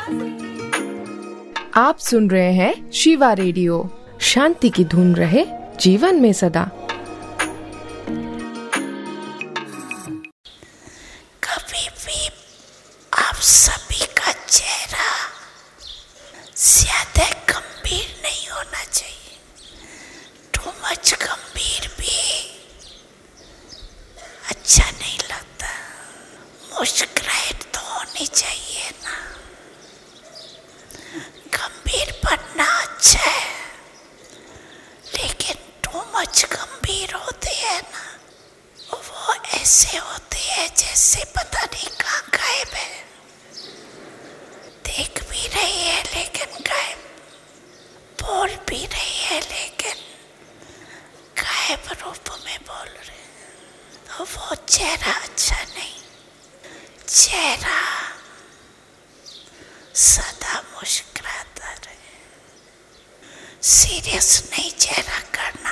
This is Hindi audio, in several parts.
आप सुन रहे हैं शिवा रेडियो। शांति की धुन रहे जीवन में सदा। कभी भी आप सभी का चेहरा ज्यादा गंभीर नहीं होना चाहिए। टू मच गंभीर भी अच्छा नहीं लगता। मुस्कुराहट तो होनी चाहिए ना। गंभीर बनना अच्छा है, लेकिन टू मच गंभीर होते हैं ना, वो ऐसे होते हैं जैसे पता नहीं कहाँ गायब है। देख भी रही है लेकिन गायब, बोल भी रही है लेकिन गायब रूप में बोल रहे। तो वो चेहरा अच्छा नहीं। चेहरा सदा मुस्कुराता रहे। सीरियस नहीं चेहरा करना।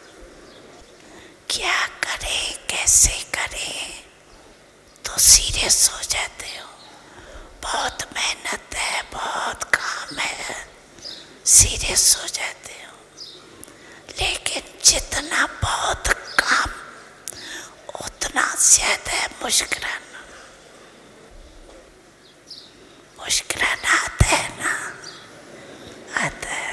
क्या करे कैसे करे तो सीरियस हो जाते हो। बहुत मेहनत है, बहुत काम है, सीरियस हो जाते हो। लेकिन जितना बहुत काम उतना ज्यादा है मुस्कुराना। मुस्कुराना आता है ना? आता है।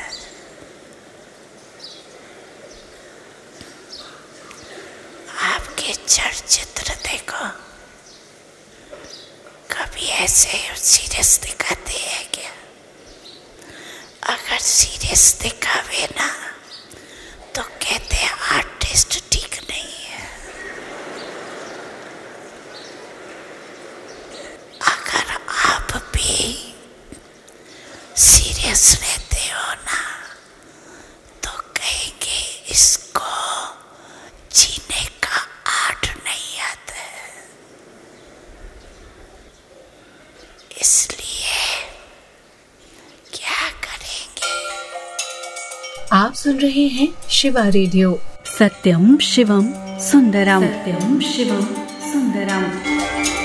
आपके चलचित्र देखो, कभी ऐसे सीरियस दिखाते हैं क्या? अगर सीरियस दिखावे ना तो कहते हैं आर्टिस्ट ठीक नहीं है। अगर आप भी सीरियस रहते हो ना तो कहेंगे इसको जीने का आर्ट नहीं आता है। इसलिए क्या करेंगे? आप सुन रहे हैं शिवा रेडियो। सत्यम शिवम सुंदरम। सत्यम शिवम सुंदरम।